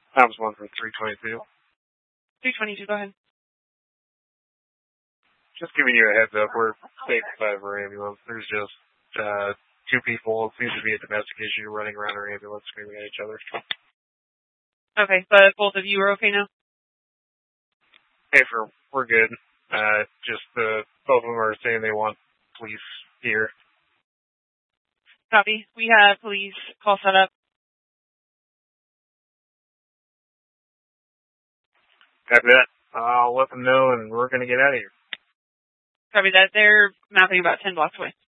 That was one for 322. 322, go ahead. Just giving you a heads up, we're safe by our ambulance. There's just two people. It seems to be a domestic issue running around our ambulance screaming at each other. Okay, but both of you are okay now? Hey, we're good. Just both of them are saying they want police here. Copy. We have police call set up. Copy that. I'll let them know, and we're going to get out of here. Copy that. They're mapping about 10 blocks away.